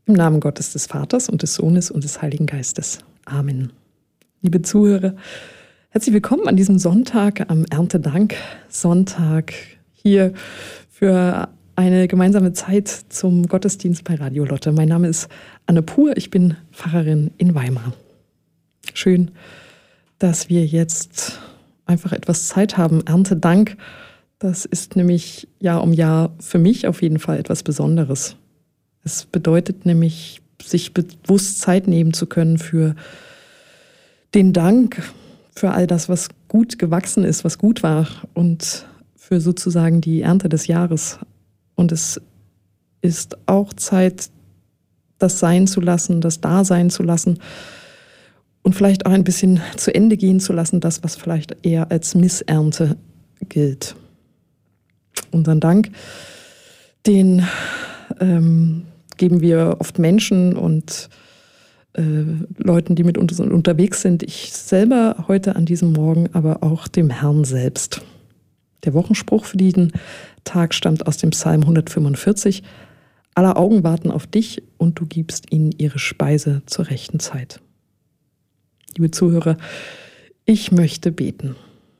Im Namen Gottes des Vaters und des Sohnes und des Heiligen Geistes. Amen. Liebe Zuhörer, herzlich willkommen an diesem Sonntag, am Erntedank-Sonntag, hier für eine gemeinsame Zeit zum Gottesdienst bei Radio Lotte. Mein Name ist Anne Pur, ich bin Pfarrerin in Weimar. Schön, dass wir jetzt einfach etwas Zeit haben. Erntedank, das ist nämlich Jahr um Jahr für mich auf jeden Fall etwas Besonderes. Es bedeutet nämlich, sich bewusst Zeit nehmen zu können für den Dank, für all das, was gut gewachsen ist, was gut war und für sozusagen die Ernte des Jahres. Und es ist auch Zeit, das sein zu lassen, das da sein zu lassen und vielleicht auch ein bisschen zu Ende gehen zu lassen, das, was vielleicht eher als Missernte gilt. Unseren Dank, den geben wir oft Menschen und Leuten, die mit uns unterwegs sind. Ich selber heute an diesem Morgen, aber auch dem Herrn selbst. Der Wochenspruch für diesen Tag stammt aus dem Psalm 145. Aller Augen warten auf dich und du gibst ihnen ihre Speise zur rechten Zeit. Liebe Zuhörer, ich möchte beten.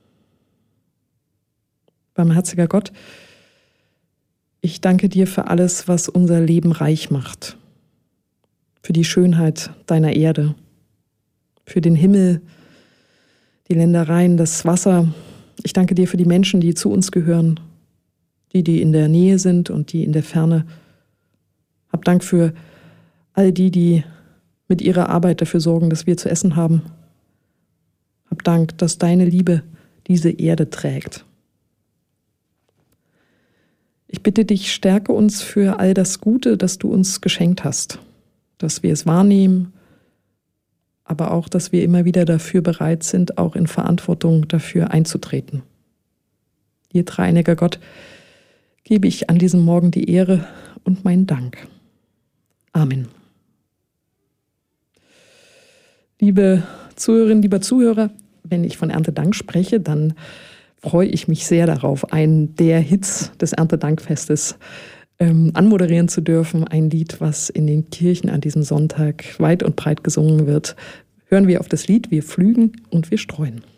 Barmherziger Gott, ich danke dir für alles, was unser Leben reich macht. Für die Schönheit deiner Erde, für den Himmel, die Ländereien, das Wasser. Ich danke dir für die Menschen, die zu uns gehören, die in der Nähe sind und die in der Ferne. Hab Dank für all die mit ihrer Arbeit dafür sorgen, dass wir zu essen haben. Hab Dank, dass deine Liebe diese Erde trägt. Ich bitte dich, stärke uns für all das Gute, das du uns geschenkt hast, dass wir es wahrnehmen, aber auch, dass wir immer wieder dafür bereit sind, auch in Verantwortung dafür einzutreten. Dir, dreieiniger Gott, gebe ich an diesem Morgen die Ehre und meinen Dank. Amen. Liebe Zuhörerinnen, lieber Zuhörer, wenn ich von Erntedank spreche, dann freue ich mich sehr darauf, einen der Hits des Erntedankfestes anmoderieren zu dürfen. Ein Lied, was in den Kirchen an diesem Sonntag weit und breit gesungen wird. Hören wir auf das Lied, wir pflügen und wir streuen.